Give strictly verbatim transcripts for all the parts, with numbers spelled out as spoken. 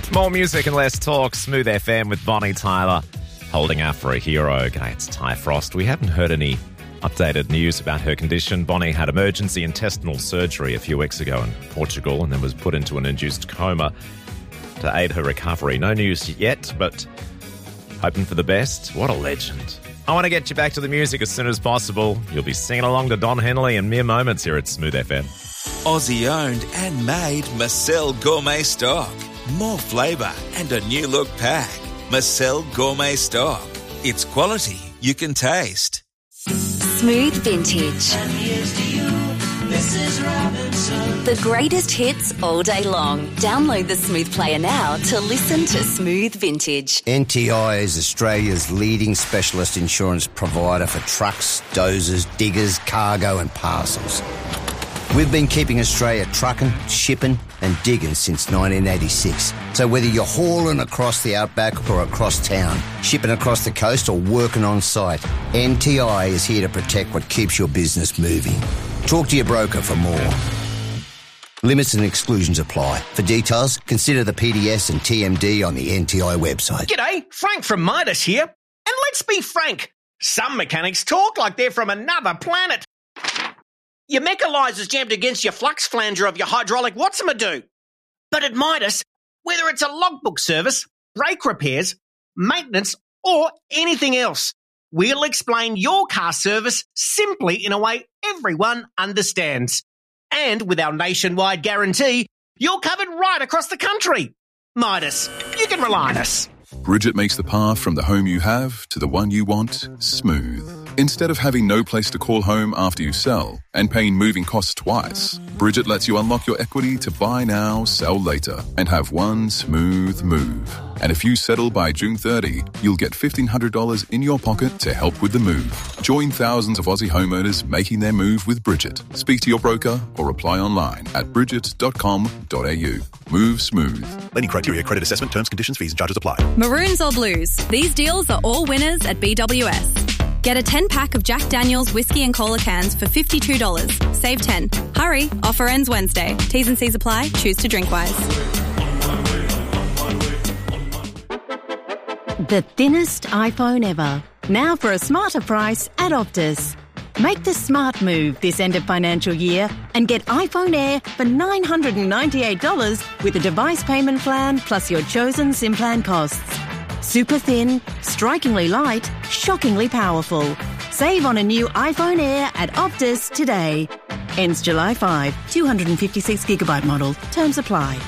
More music and less talk. Smooth F M with Bonnie Tyler holding out for a hero. G'day, it's Ty Frost. We haven't heard any updated news about her condition. Bonnie had emergency intestinal surgery a few weeks ago in Portugal and then was put into an induced coma to aid her recovery. No news yet, but hoping for the best. What a legend. I want to get you back to the music as soon as possible. You'll be singing along to Don Henley in mere moments here at Smooth F M. Aussie owned and made Marcel Gourmet Stock. More flavour and a new look pack. Marcel Gourmet Stock. It's quality you can taste. Smooth Vintage. And here's to you, Missus Robinson. The greatest hits all day long. Download the Smooth Player now to listen to Smooth Vintage. N T I is Australia's leading specialist insurance provider for trucks, dozers, diggers, cargo and parcels. We've been keeping Australia trucking, shipping and digging since nineteen eighty-six. So whether you're hauling across the outback or across town, shipping across the coast or working on site, N T I is here to protect what keeps your business moving. Talk to your broker for more. Limits and exclusions apply. For details, consider the P D S and T M D on the N T I website. G'day, Frank from Midas here. And let's be frank, some mechanics talk like they're from another planet. Your mechanizer's jammed against your flux flanger of your hydraulic what's-a-do. But at Midas, whether it's a logbook service, brake repairs, maintenance, or anything else, we'll explain your car service simply in a way everyone understands. And with our nationwide guarantee, you're covered right across the country. Midas, you can rely on us. Bridget makes the path from the home you have to the one you want smooth. Instead of having no place to call home after you sell and paying moving costs twice, Bridget lets you unlock your equity to buy now, sell later, and have one smooth move. And if you settle by June thirtieth, you'll get fifteen hundred dollars in your pocket to help with the move. Join thousands of Aussie homeowners making their move with Bridget. Speak to your broker or apply online at bridget dot com dot a u. Move smooth. Lending criteria, credit assessment, terms, conditions, fees and charges apply. Maroons or blues? These deals are all winners at B W S. Get a ten-pack of Jack Daniel's whiskey and cola cans for fifty-two dollars. Save ten. Hurry, offer ends Wednesday. T's and C's apply. Choose to drink wise. The thinnest iPhone ever. Now for a smarter price at Optus. Make the smart move this end of financial year and get iPhone Air for nine hundred ninety-eight dollars with a device payment plan plus your chosen SIM plan costs. Super thin, strikingly light, shockingly powerful. Save on a new iPhone Air at Optus today. Ends July fifth. two hundred fifty-six gigabyte model. Terms apply.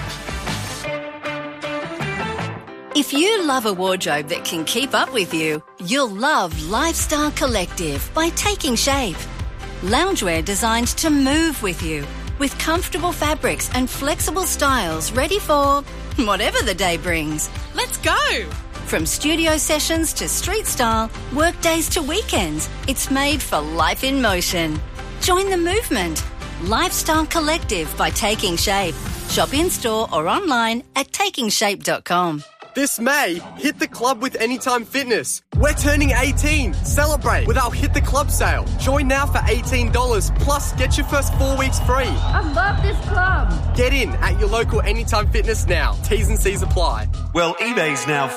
If you love a wardrobe that can keep up with you, you'll love Lifestyle Collective by Taking Shape. Loungewear designed to move with you, with comfortable fabrics and flexible styles ready for whatever the day brings. Let's go! From studio sessions to street style, work days to weekends, it's made for life in motion. Join the movement. Lifestyle Collective by Taking Shape. Shop in-store or online at taking shape dot com. This May, hit the club with Anytime Fitness. We're turning eighteen. Celebrate with our Hit the Club sale. Join now for eighteen dollars, plus get your first four weeks free. I love this club. Get in at your local Anytime Fitness now. T's and C's apply. Well, eBay's now